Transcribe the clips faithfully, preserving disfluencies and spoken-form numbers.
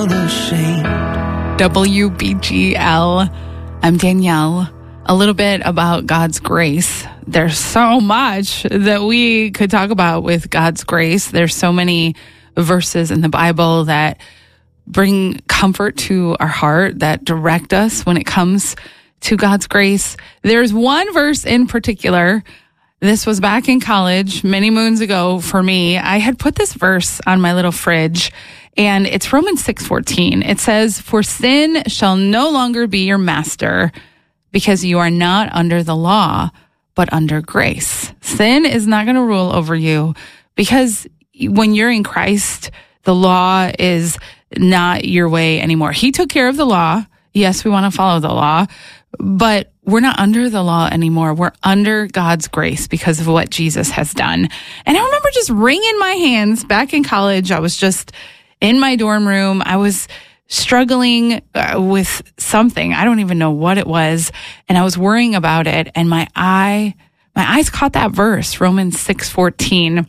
W B G L. I'm Danielle. A little bit about God's grace. There's so much that we could talk about with God's grace. There's so many verses in the Bible that bring comfort to our heart, that direct us when it comes to God's grace. There's one verse in particular. This was back in college many moons ago for me. I had put this verse on my little fridge, and it's Romans six fourteen. It says, "For sin shall no longer be your master, because you are not under the law, but under grace." Sin is not going to rule over you, because when you're in Christ, the law is not your way anymore. He took care of the law. Yes, we want to follow the law, but we're not under the law anymore. We're under God's grace because of what Jesus has done. And I remember just wringing my hands back in college. I was just in my dorm room. I was struggling uh, with something. I don't even know what it was. And I was worrying about it. And my eye, my eyes caught that verse, Romans six fourteen.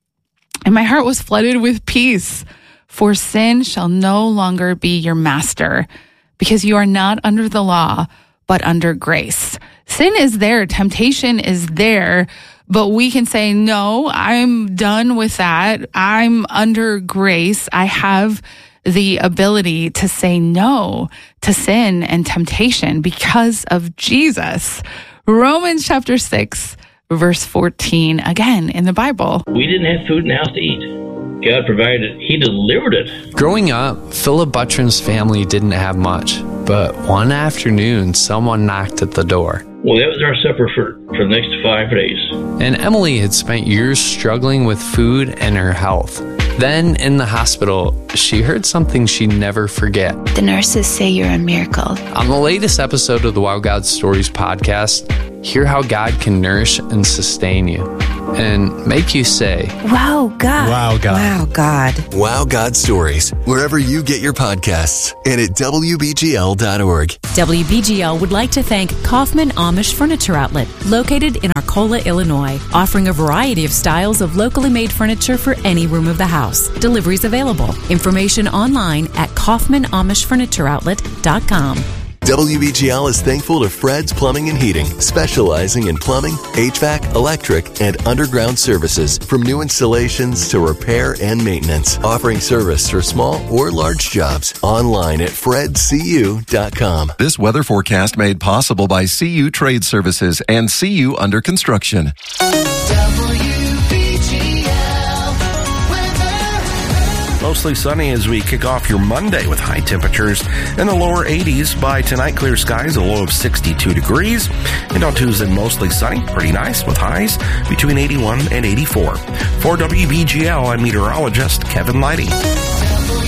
And my heart was flooded with peace. For sin shall no longer be your master, because you are not under the law, but under grace. Sin is there. Temptation is there. But we can say, no, I'm done with that. I'm under grace. I have the ability to say no to sin and temptation because of Jesus. Romans chapter six, verse fourteen, again in the Bible. We didn't have food in the house to eat. God provided. He delivered it. Growing up, Philip Buttram's family didn't have much, but one afternoon, someone knocked at the door. Well, that was our supper for, for the next five days. And Emily had spent years struggling with food and her health. Then, in the hospital, she heard something she'd never forget. The nurses say you're a miracle. On the latest episode of the Wow God Stories podcast, hear how God can nourish and sustain you and make you say, Wow, God. Wow, God. Wow, God. Wow God Stories, wherever you get your podcasts and at W B G L dot org. W B G L would like to thank Kaufman Amish Furniture Outlet, located in Arcola, Illinois, offering a variety of styles of locally made furniture for any room of the house. Deliveries available. Information online at kaufman amish furniture outlet dot com. W B G L is thankful to Fred's Plumbing and Heating, specializing in plumbing, H V A C, electric, and underground services, from new installations to repair and maintenance, offering service for small or large jobs. Online at fred c u dot com. This weather forecast made possible by C U Trade Services and C U Under Construction. Mostly sunny as we kick off your Monday with high temperatures in the lower eighties. By tonight, clear skies, a low of sixty-two degrees. And on Tuesday, mostly sunny, pretty nice with highs between eighty-one and eighty-four. For W B G L, I'm meteorologist Kevin Lighty.